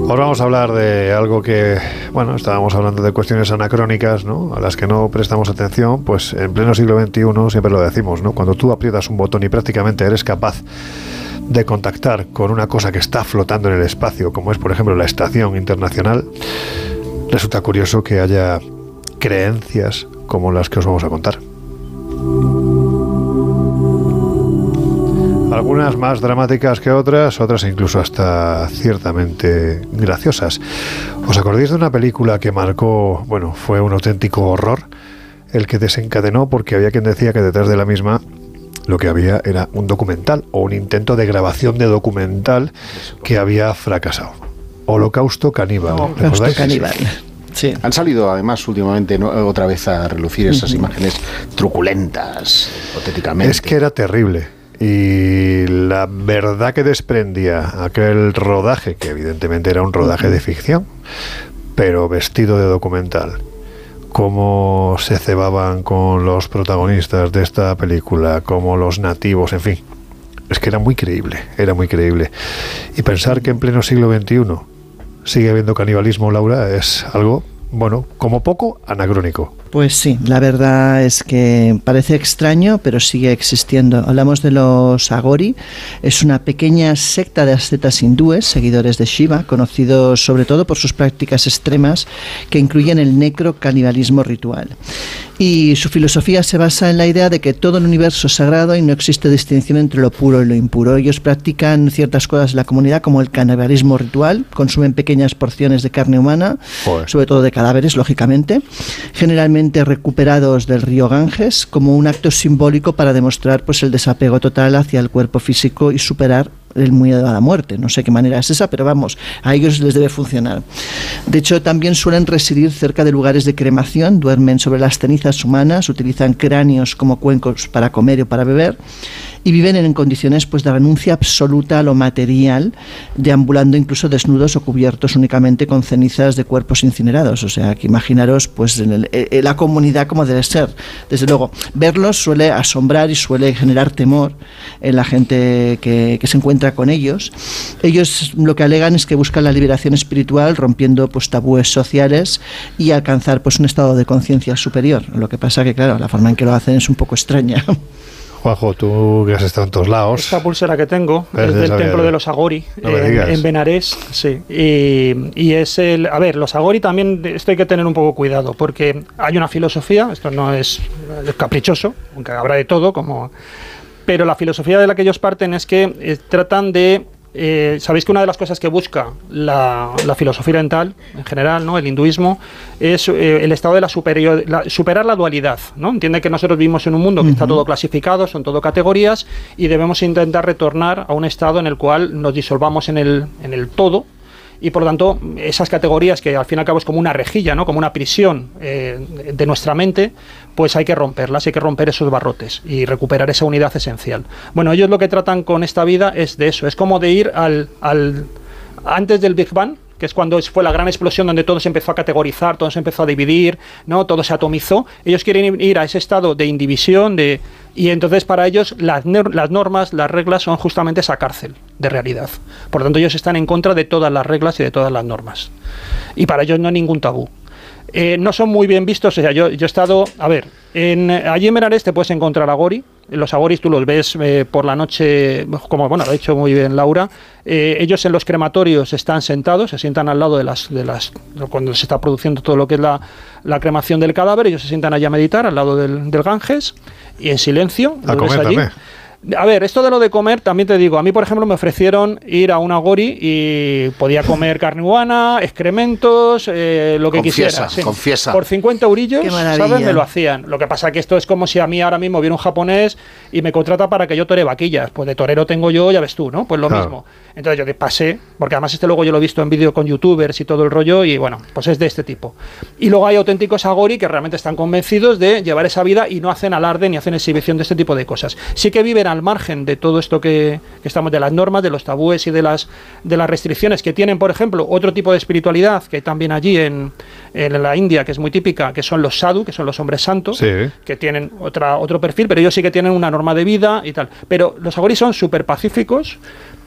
Ahora vamos a hablar de algo que, bueno, estábamos hablando de cuestiones anacrónicas, ¿no?, a las que no prestamos atención, pues en pleno siglo XXI siempre lo decimos, ¿no?, cuando tú aprietas un botón y prácticamente eres capaz de contactar con una cosa que está flotando en el espacio, como es por ejemplo la Estación Internacional, resulta curioso que haya creencias como las que os vamos a contar. Algunas más dramáticas que otras incluso hasta ciertamente graciosas. ¿Os acordáis de una película que marcó, bueno, fue un auténtico horror, el que desencadenó porque había quien decía que detrás de la misma lo que había era un documental o un intento de grabación de documental que había fracasado? Holocausto Caníbal. Holocausto Caníbal. Sí. Han salido además últimamente otra vez a relucir esas imágenes truculentas, hipotéticamente. Es que era terrible. Y la verdad que desprendía aquel rodaje, que evidentemente era un rodaje de ficción, pero vestido de documental, cómo se cebaban con los protagonistas de esta película, como los nativos, en fin, es que era muy creíble. Y pensar que en pleno siglo XXI sigue habiendo canibalismo, Laura, es algo, bueno, como poco anacrónico. Pues sí, la verdad es que parece extraño, pero sigue existiendo. Hablamos de los Agori, es una pequeña secta de ascetas hindúes, seguidores de Shiva, conocidos sobre todo por sus prácticas extremas que incluyen el necrocanibalismo ritual. Y su filosofía se basa en la idea de que todo el universo es sagrado y no existe distinción entre lo puro y lo impuro. Ellos practican ciertas cosas en la comunidad, como el canibalismo ritual, consumen pequeñas porciones de carne humana, sobre todo de cadáveres, lógicamente, generalmente recuperados del río Ganges, como un acto simbólico para demostrar pues el desapego total hacia el cuerpo físico y superar el miedo a la muerte. No sé qué manera es esa, pero vamos, a ellos les debe funcionar. De hecho, también suelen residir cerca de lugares de cremación, duermen sobre las cenizas humanas, utilizan cráneos como cuencos para comer o para beber, y viven en condiciones pues de renuncia absoluta a lo material, deambulando incluso desnudos o cubiertos únicamente con cenizas de cuerpos incinerados. O sea, que imaginaros pues en la comunidad como debe ser. Desde luego, verlos suele asombrar y suele generar temor en la gente que se encuentra con ellos. Ellos lo que alegan es que buscan la liberación espiritual, rompiendo pues tabúes sociales y alcanzar pues un estado de conciencia superior. Lo que pasa que, claro, la forma en que lo hacen es un poco extraña. Juanjo, tú que has estado en todos lados. Esta pulsera que tengo es del templo de los Agori, en Benarés, sí. Y es el... A ver, los Agori también, esto hay que tener un poco cuidado, porque hay una filosofía, esto no es caprichoso, aunque habrá de todo, como... Pero la filosofía de la que ellos parten es que tratan de... sabéis que una de las cosas que busca la filosofía oriental en general, ¿no?, el hinduismo, es el estado de superar la dualidad, ¿no? Entiende que nosotros vivimos en un mundo que está todo clasificado, son todo categorías, y debemos intentar retornar a un estado en el cual nos disolvamos en el todo. Y por lo tanto, esas categorías que al fin y al cabo es como una rejilla, ¿no?, como una prisión de nuestra mente, pues hay que romperlas, hay que romper esos barrotes y recuperar esa unidad esencial. Bueno, ellos lo que tratan con esta vida es de eso, es como de ir antes del Big Bang, que es cuando fue la gran explosión donde todo se empezó a categorizar, todo se empezó a dividir, ¿no?, todo se atomizó. Ellos quieren ir a ese estado de indivisión, y entonces para ellos las normas, las reglas son justamente esa cárcel de realidad. Por lo tanto, ellos están en contra de todas las reglas y de todas las normas. Y para ellos no hay ningún tabú. No son muy bien vistos, o sea, yo he estado, a ver, allí en Benarés te puedes encontrar Agori. Los Agoris tú los ves por la noche, como bueno, lo ha dicho muy bien Laura. Ellos en los crematorios están sentados, se sientan al lado de las cuando se está produciendo todo lo que es la cremación del cadáver. Ellos se sientan allí a meditar al lado del Ganges y en silencio. A comer también. A ver, esto de lo de comer, también te digo, a mí por ejemplo me ofrecieron ir a un Agori y podía comer carne humana, excrementos, lo que quisiera. Sí. Confiesa. Por 50 eurillos, ¿sabes? Me lo hacían. Lo que pasa que esto es como si a mí ahora mismo viene un japonés y me contrata para que yo tore vaquillas. Pues de torero tengo yo, ya ves tú, ¿no? Pues lo mismo. Entonces yo pasé, porque además luego yo lo he visto en vídeo con youtubers y todo el rollo, y bueno, pues es de este tipo. Y luego hay auténticos Agori que realmente están convencidos de llevar esa vida y no hacen alarde ni hacen exhibición de este tipo de cosas. Sí que viven al margen de todo esto que estamos, de las normas, de los tabúes y de las restricciones que tienen, por ejemplo, otro tipo de espiritualidad que hay también allí en la India, que es muy típica, que son los sadhu, que son los hombres santos, que tienen otro perfil, pero ellos sí que tienen una norma de vida y tal. Pero los Agori son súper pacíficos.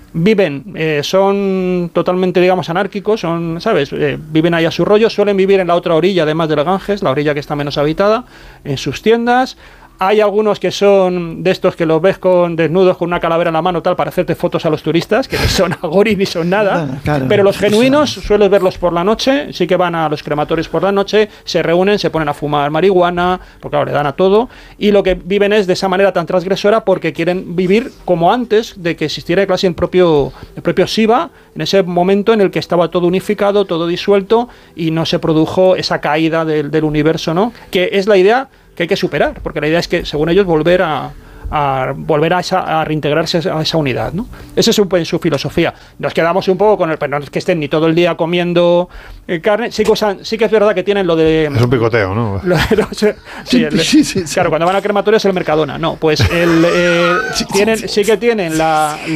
viven, son totalmente, digamos, anárquicos, son, ¿sabes? Viven ahí a su rollo, suelen vivir en la otra orilla, además del Ganges, la orilla que está menos habitada, en sus tiendas. Hay algunos que son de estos que los ves desnudos con una calavera en la mano tal para hacerte fotos a los turistas, que ni son agori ni son nada, bueno, claro, pero los genuinos sueles verlos por la noche, sí que van a los crematorios por la noche, se reúnen, se ponen a fumar marihuana, porque ahora le dan a todo, y lo que viven es de esa manera tan transgresora porque quieren vivir como antes de que existiera casi el propio Shiva, en ese momento en el que estaba todo unificado, todo disuelto, y no se produjo esa caída del universo, ¿no? Que es la idea que hay que superar, porque la idea es que, según ellos, volver a reintegrarse a esa unidad, ¿no? Esa es su filosofía. Nos quedamos un poco con pero no es que estén ni todo el día comiendo carne, sí que es verdad que tienen lo de... Es un picoteo, ¿no? Sí, claro, cuando van al crematorio es el Mercadona, no, pues sí que tienen